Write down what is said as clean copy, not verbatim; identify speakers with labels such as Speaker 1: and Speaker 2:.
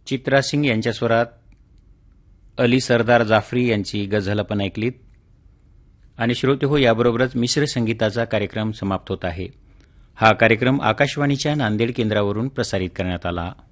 Speaker 1: चित्रा सिंग यांच्या स्वरात अली सरदार जाफरी यांची गझल आपण ऐकलीत. आणि श्रोते हो, याबरोबरच मिश्र संगीताचा कार्यक्रम समाप्त होत आहे. हा कार्यक्रम आकाशवाणीच्या नांदेड केंद्रावरून प्रसारित करण्यात आला.